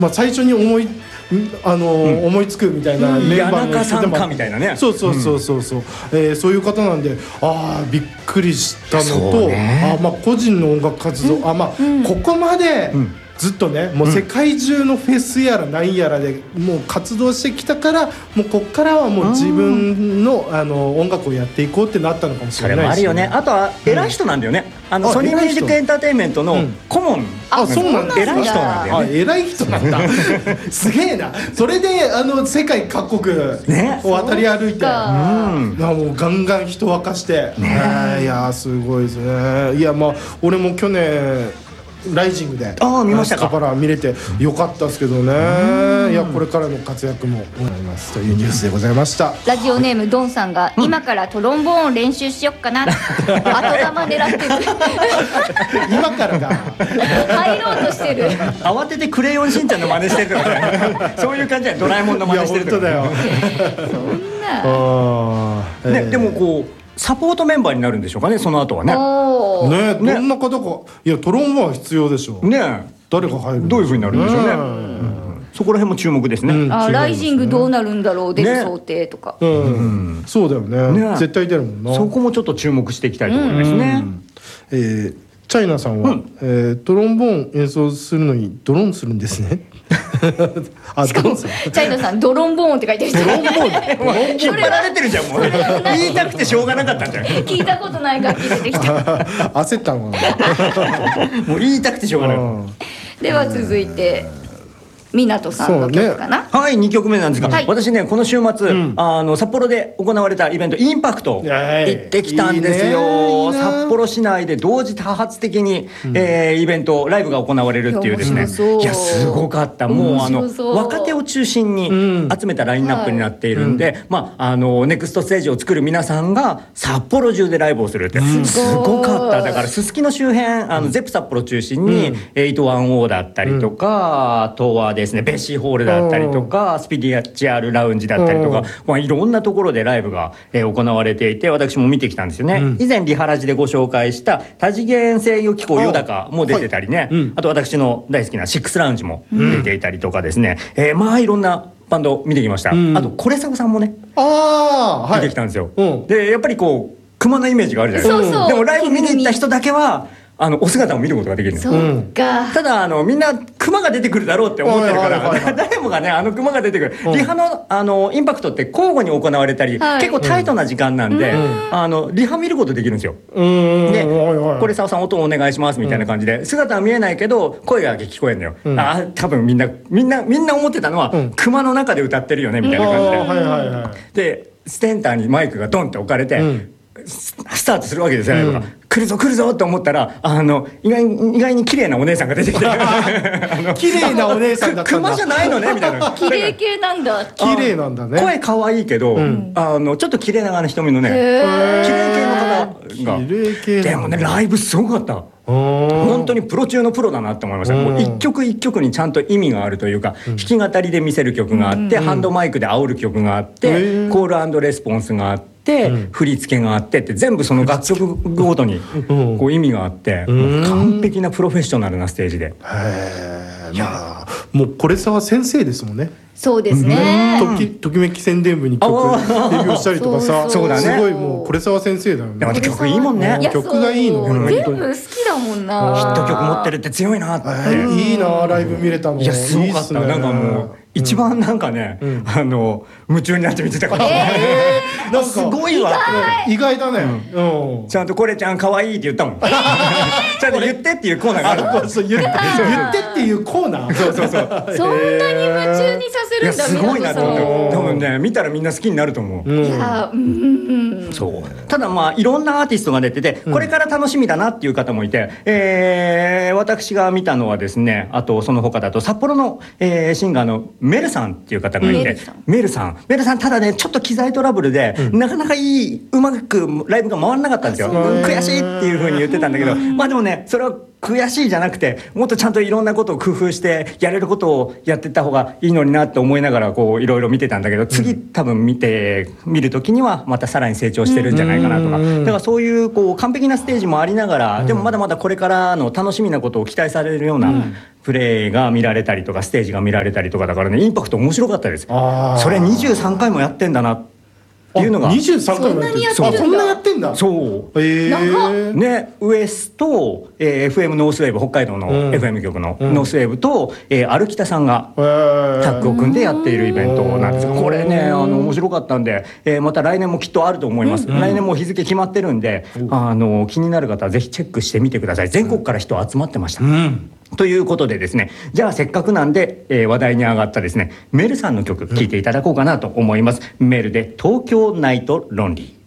最初に思いつくみたいなメンバーの人でも、 谷中さんかみたいなね、 そうそういう方なんで、びっくりしたのと、個人の音楽活動、ここまでずっとね、もう世界中のフェスやら何やらでもう活動してきたから、もうこっからはもう自分の音楽をやっていこうってなったのかもしれないし、 それもあるよね。あとは偉い人なんだよね、ソニーミュージックエンターテインメントの顧問、 そうなんだ、 偉い人なんだよね。 偉い人なんだすげえな。それで世界各国を渡り歩いて、もうガンガン人沸かして、いやすごいですね。いや俺も去年ライジングで見ましたか。 スカパラ見れてよかったですけどね。いやこれからの活躍も思いますというニュースでございました。 ラジオネームドンさんが、今からトロンボーン練習しよっかな後玉狙ってる今からが入ろうとしてる慌ててクレヨンしんちゃんの真似してるとかねそういう感じでドラえもんの真似してるとか、 いや本当だよそんなでもこうサポートメンバーになるんでしょうかね、その後はね。 どんな方か。いやトロンボーンは必要でしょうね。誰が入る、 どういう風になるんでしょうね。そこら辺も注目ですね。 ライジングどうなるんだろう、出る想定とか。 そうだよね。絶対出るもんな。 そこもちょっと注目していきたいところですね。 チャイナさんはトロンボーン演奏するのにドローンするんですね。 しかもチャイナさんドロンボーンって書いてる人、 ドロンボーン引っ張られてるじゃん、もう言いたくてしょうがなかったんじゃん。 聞いたことない楽器出てきた焦ったのかなもう言いたくてしょうがない。 では続いて湊さんの曲かな。 はい、2曲目なんですが、私ねこの週末、札幌で行われたイベントインパクト行ってきたんですよ。札幌市内で同時多発的にイベントライブが行われるっていうですね、いやすごかった。もう若手を中心に集めたラインナップになっているんで、ネクストステージを作る皆さんが札幌中でライブをするってすごかった。だからすすきの周辺ゼップ札幌中心に810だったりとか、あとはですねベッシーホールだったりとかスピリチュアルラウンジだったりとか、いろんなところでライブが行われていて、私も見てきたんですよね。以前リハラジでご紹介した多次元制御機構ヨダカも出てたりね、あと私の大好きなシックスラウンジも出ていたりとかですね、いろんなバンド見てきました。あとコレサゴさんもね見てきたんですよ。でやっぱりこう熊のイメージがあるじゃないですか。でもライブ見に行った人だけはお姿を見ることができるんですよ。ただみんなクマが出てくるだろうって思ってるから誰もがねクマが出てくる。リハのインパクトって交互に行われたり、結構タイトな時間なんでリハ見ることできるんですよ。でこれ澤さん音をお願いしますみたいな感じで、姿は見えないけど声が聞こえるのよ。多分みんな思ってたのはクマの中で歌ってるよねみたいな感じで、でステンターにマイクがドンって置かれてスタートするわけですよ。来るぞ来るぞと思ったら意外に綺麗なお姉さんが出てきて綺麗なお姉さんだったんだ。 熊じゃないのねみたいな。 綺麗系なんだ。 綺麗なんだね。 声可愛いけどちょっと綺麗な瞳のね綺麗系の方が。でもねライブすごかった。本当にプロ中のプロだなって思いました。もう一曲一曲にちゃんと意味があるというか、弾き語りで見せる曲があって、ハンドマイクで煽る曲があって、コール&レスポンスがあって、振り付けがあってって全部その楽曲ごとにこう意味があって、完璧なプロフェッショナルなステージで。 いやもうこれさは先生ですもんね。 そうですね。 ときめき宣伝部に曲デビューしたりとかさ、すごいもうこれさは先生だよね。 また曲いいもんね。 曲がいいの。 全部好きだもんな。 ヒット曲持ってるって強いなって。 いいなライブ見れたの。 いやすごかった。なんかもう一番なんかね夢中になって見てたから。なんかすごいわ。 意外だね。 ちゃんとこれちゃん可愛いって言ったもん。ちゃんと言ってっていうコーナーがある。 言ってっていうコーナー。 そんなに夢中にさせるんだ。 すごいなと思って。多分ね見たらみんな好きになると思う。 いやそう。ただいろんなアーティストが出ててこれから楽しみだなっていう方もいて、私が見たのはですね、あとその他だと札幌のシンガーのメルさんっていう方がいて、メルさんただねちょっと機材トラブルでなかなかうまくライブが回らなかったんですよ。悔しいっていう風に言ってたんだけど、でもねそれは悔しいじゃなくて、もっとちゃんといろんなことを工夫してやれることをやっていった方がいいのになって思いながらこういろいろ見てたんだけど、次多分見る時にはまたさらに成長してるんじゃないかなとか、だからそういうこう完璧なステージもありながら、でもまだまだこれからの楽しみなことを期待されるようなプレーが見られたりとかステージが見られたりとかだからね、インパクト面白かったです。それ23回もやってんだなっていうのが。 23回もやってる。そんなやってんだ。 そうね、ウエスと、FM ノースウェーブ、北海道の FM 局のノースウェーブと、アルキタさんがタッグを組んでやっているイベントなんです。これね面白かったんで、また来年もきっとあると思います。来年も日付決まってるんで、気になる方はぜひチェックしてみてください。全国から人集まってました。ということでですね、じゃあせっかくなんで、話題に上がったですねメルさんの曲聴いていただこうかなと思います。メルで東京ナイトロンリー。